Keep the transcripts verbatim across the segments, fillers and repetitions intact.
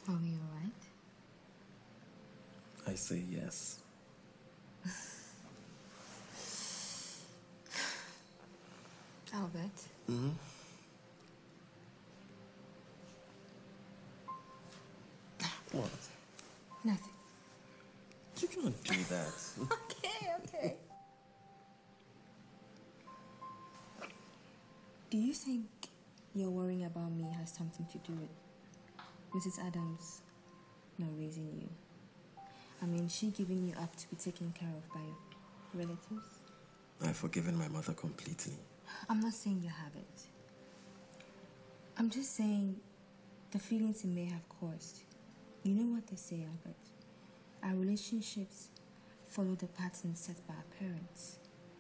Are we all right? I say yes. Albert? Mm-hmm. What? Nothing. You can't do that. Okay, okay. Do you think your worrying about me has something to do with Missus Adams not raising you? I mean, she giving you up to be taken care of by your relatives? I've forgiven my mother completely. I'm not saying you haven't. I'm just saying the feelings it may have caused. You know what they say, Albert. Our relationships follow the pattern set by our parents.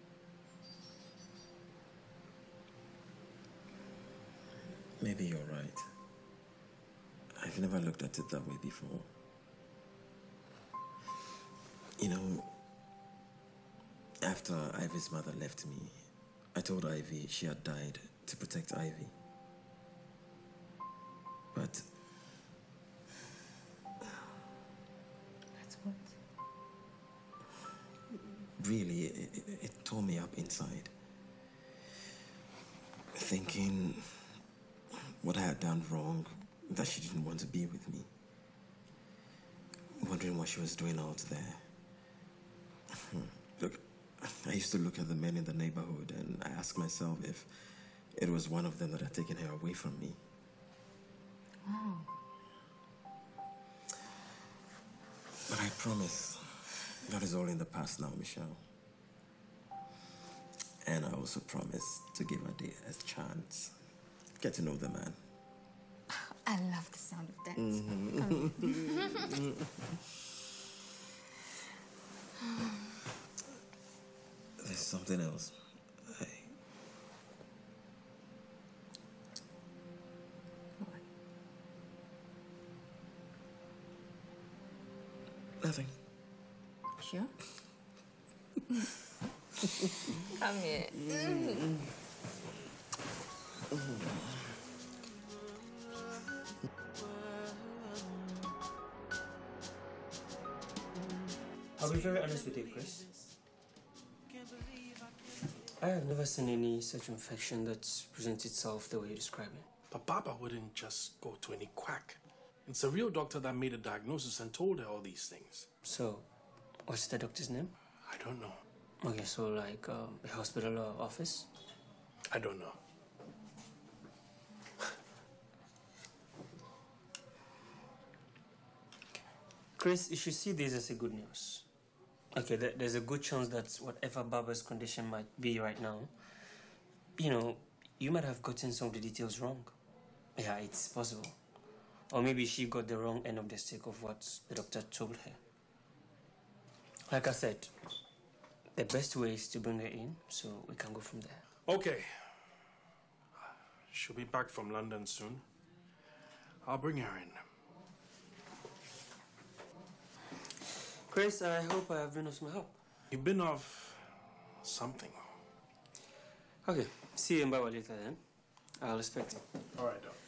Maybe you're right. I've never looked at it that way before. You know, after Ivy's mother left me, I told Ivy she had died to protect Ivy. But... That's what? Really, it, it, it tore me up inside. Thinking what I had done wrong, that she didn't want to be with me. Wondering what she was doing out there. Look, I used to look at the men in the neighborhood and I asked myself if it was one of them that had taken her away from me. Wow. But I promise, that is all in the past now, Michelle. And I also promise to give Ade a chance. Get to know the man. I love the sound of that. Mm-hmm. There's something else. I... What? Nothing. Sure? Come here. Mm. I'll be very honest with you, Chris. I have never seen any such infection that presents itself the way you describe it. But Baba wouldn't just go to any quack. It's a real doctor that made a diagnosis and told her all these things. So, what's the doctor's name? I don't know. Okay, so like um, a hospital or office? I don't know. Chris, you should see this as a good news. Okay, there, there's a good chance that whatever Baba's condition might be right now, you know, you might have gotten some of the details wrong. Yeah, it's possible. Or maybe she got the wrong end of the stick of what the doctor told her. Like I said, the best way is to bring her in so we can go from there. Okay. She'll be back from London soon. I'll bring her in. Chris, I hope I have been of some help. You've been of something. Okay, see you in Baba later then. I'll expect it. All right, Doc.